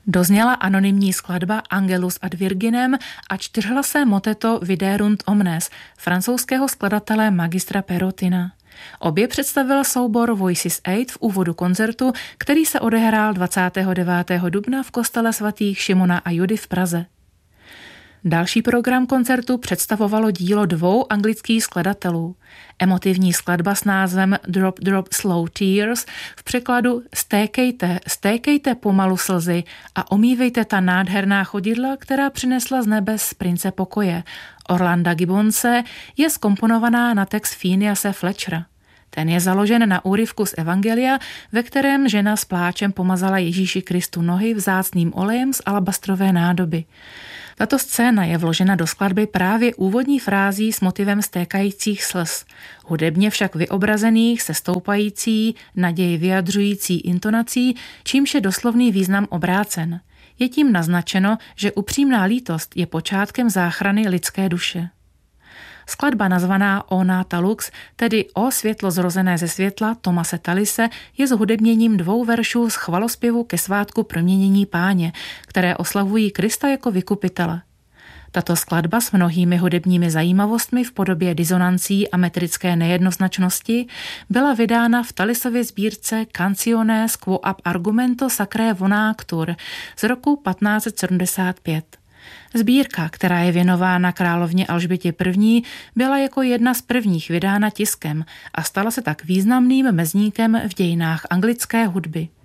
Dozněla anonymní skladba Angelus ad Virginem a čtyřhlasé moteto Viderunt omnes francouzského skladatele magistra Perotina. Obě představil soubor Voices 8 v úvodu koncertu, který se odehrál 29. dubna v kostele svatých Šimona a Judy v Praze. Další program koncertu představovalo dílo dvou anglických skladatelů. Emotivní skladba s názvem Drop Drop Slow Tears v překladu Stékejte pomalu slzy a omývejte ta nádherná chodidla, která přinesla z nebes prince pokoje. Orlanda Gibbonse je zkomponovaná na text Phinease Fletchera. Ten je založen na úryvku z Evangelia, ve kterém žena s pláčem pomazala Ježíši Kristu nohy vzácným olejem z alabastrové nádoby. Tato scéna je vložena do skladby právě úvodní frází s motivem stékajících slz, hudebně však vyobrazených se stoupající, naději vyjadřující intonací, čímž je doslovný význam obrácen. Je tím naznačeno, že upřímná lítost je počátkem záchrany lidské duše. Skladba nazvaná O Nata Lux, tedy O světlo zrozené ze světla Thomase Tallise, je zhudebněním dvou veršů z chvalospěvu ke svátku Proměnění Páně, které oslavují Krista jako vykupitele. Tato skladba s mnohými hudebními zajímavostmi v podobě disonancí a metrické nejednoznačnosti byla vydána v Tallisově sbírce Canciones quo ab argumento sacrae vonactur z roku 1575. Sbírka, která je věnována královně Alžbětě I., byla jako jedna z prvních vydána tiskem a stala se tak významným mezníkem v dějinách anglické hudby.